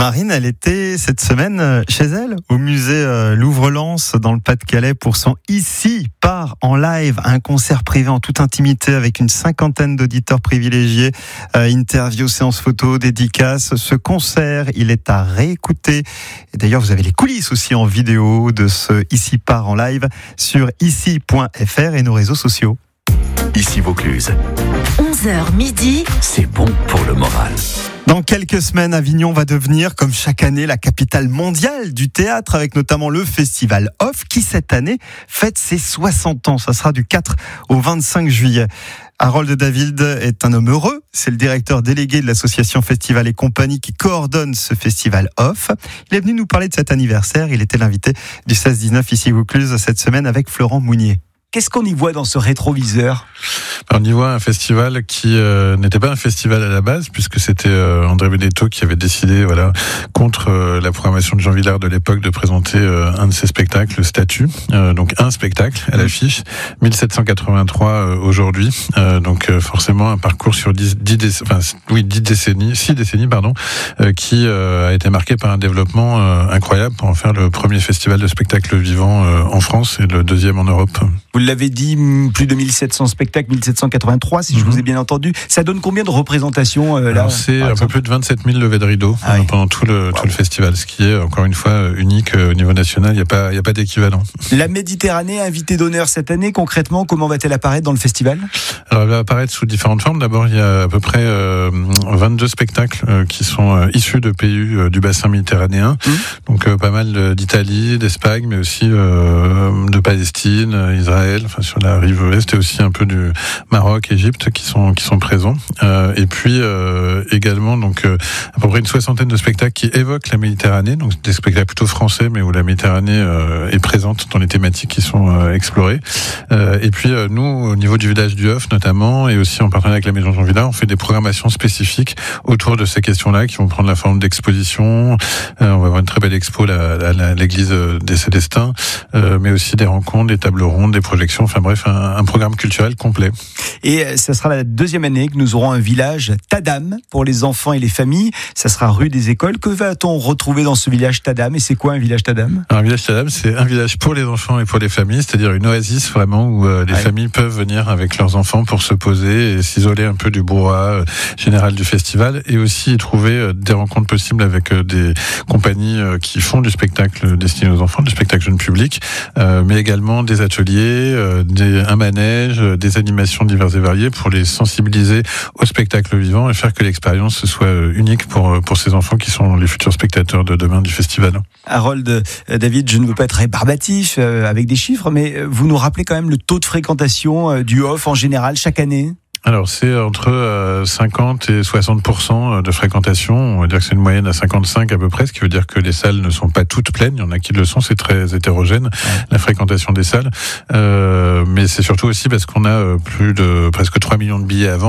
Marine, elle était cette semaine chez elle, au musée Louvre-Lens, dans le Pas-de-Calais, pour son Ici part en live, un concert privé en toute intimité avec une 50aine d'auditeurs privilégiés, interviews, séances photos, dédicaces. Ce concert, il est à réécouter. Et d'ailleurs, vous avez les coulisses aussi en vidéo de ce Ici part en live sur ici.fr et nos réseaux sociaux. Ici Vaucluse. 11h midi. C'est bon pour le moral. Dans quelques semaines, Avignon va devenir, comme chaque année, la capitale mondiale du théâtre, avec notamment le festival Off, qui cette année fête ses 60 ans. Ça sera du 4 au 25 juillet. Harold David est un homme heureux. C'est le directeur délégué de l'association Festival et Compagnie qui coordonne ce festival Off. Il est venu nous parler de cet anniversaire. Il était l'invité du 16-19 ici Vaucluse cette semaine avec Florent Mounier. Qu'est-ce qu'on y voit dans ce rétroviseur ? On y voit un festival qui n'était pas un festival à la base, puisque c'était André Benedetto qui avait décidé, contre la programmation de Jean Vilar de l'époque, de présenter un de ses spectacles, le Statut. Donc un spectacle à l'affiche, 1783 aujourd'hui. Donc forcément un parcours sur 6 décennies, qui a été marqué par un développement incroyable pour en faire le premier festival de spectacle vivant en France et le deuxième en Europe. Vous l'avez dit, plus de 1700 spectacles, 1783, si je vous ai bien entendu. Ça donne combien de représentations là ? Alors, c'est un peu plus de 27 000 levées de rideaux pendant tout le festival, ce qui est encore une fois unique au niveau national. Il n'y a pas d'équivalent. La Méditerranée, invitée d'honneur cette année, concrètement, comment va-t-elle apparaître dans le festival ? Alors, elle va apparaître sous différentes formes. D'abord, il y a à peu près 22 spectacles qui sont issus de pays du bassin méditerranéen. Donc, pas mal d'Italie, d'Espagne, mais aussi de Palestine, Israël, sur la rive ouest, et aussi un peu du Maroc, Égypte qui sont présents. Et puis également à peu près une 60aine de spectacles qui évoquent la Méditerranée, donc des spectacles plutôt français, mais où la Méditerranée est présente dans les thématiques qui sont explorées. Et puis nous, au niveau du village du Off notamment, et aussi en partenariat avec la Maison Jean Vilar, on fait des programmations spécifiques autour de ces questions-là, qui vont prendre la forme d'expositions. On va avoir une très belle expo à l'église des Célestins, mais aussi des rencontres, des tables rondes, des projections, enfin bref, un programme culturel complet. Et ça sera la deuxième année que nous aurons un village Tadam pour les enfants et les familles. Ça sera rue des Écoles. Que va-t-on retrouver dans ce village Tadam ? Et c'est quoi un village Tadam ? Alors, un village Tadam, c'est un village pour les enfants et pour les familles, c'est-à-dire une oasis vraiment où les familles peuvent venir avec leurs enfants pour se poser et s'isoler un peu du brouhaha général du festival, et aussi y trouver des rencontres possibles avec des compagnies qui font du spectacle destiné aux enfants, du spectacle jeune public, mais également des ateliers, un manège, des animations diverses et variées pour les sensibiliser au spectacle vivant et faire que l'expérience soit unique pour ces enfants qui sont les futurs spectateurs de demain du festival. Harold David, je ne veux pas être rébarbatif avec des chiffres, mais vous nous rappelez quand même le taux de fréquentation du Off en général chaque année ? Alors, c'est entre 50 et 60% de fréquentation. On va dire que c'est une moyenne à 55 à peu près, ce qui veut dire que les salles ne sont pas toutes pleines. Il y en a qui le sont, c'est très hétérogène, la fréquentation des salles. Mais c'est surtout aussi parce qu'on a plus de presque 3 millions de billets à vendre.